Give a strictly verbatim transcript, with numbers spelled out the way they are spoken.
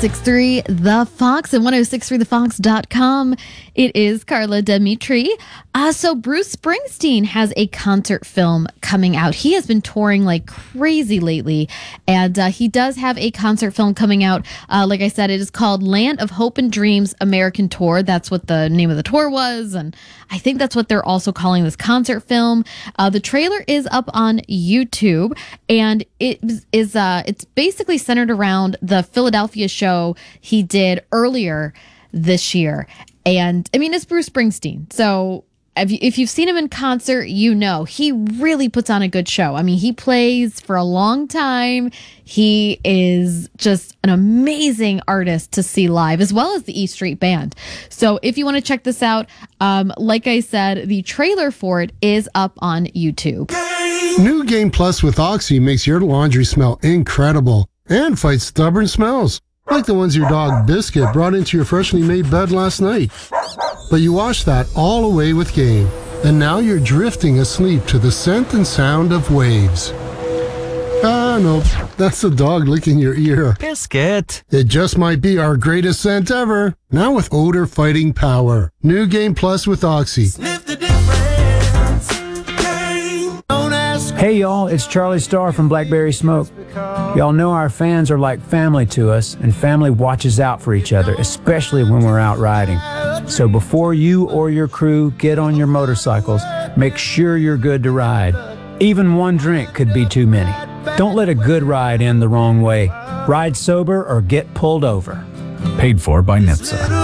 six three The Fox and ten sixty-three the fox dot com. It is Carla Dimitri. Uh, so Bruce Springsteen has a concert film coming out. He has been touring like crazy lately, and uh, he does have a concert film coming out. Uh, like I said, it is called Land of Hope and Dreams American Tour. That's what the name of the tour was, and I think that's what they're also calling this concert film. Uh, the trailer is up on YouTube, and it is uh, it's basically centered around the Philadelphia show he did earlier this year. And I mean, it's Bruce Springsteen, so if, you, if you've seen him in concert, you know he really puts on a good show. I mean, he plays for a long time. He is just an amazing artist to see live, as well as the E Street Band. So if you want to check this out, um, like I said, the trailer for it is up on YouTube. New Game Plus with Oxy makes your laundry smell incredible and fights stubborn smells, like the ones your dog Biscuit brought into your freshly made bed last night. But you washed that all away with Game, and now you're drifting asleep to the scent and sound of waves. Ah, no, that's the dog licking your ear. Biscuit. It just might be our greatest scent ever, now with odor fighting power. New Game Plus with Oxy. Sniff the difference. Game. Don't ask. Hey y'all, it's Charlie Starr from Blackberry Smoke. Y'all know our fans are like family to us, and family watches out for each other, especially when we're out riding. So before you or your crew get on your motorcycles, make sure you're good to ride. Even one drink could be too many. Don't let a good ride end the wrong way. Ride sober or get pulled over. Paid for by N H T S A.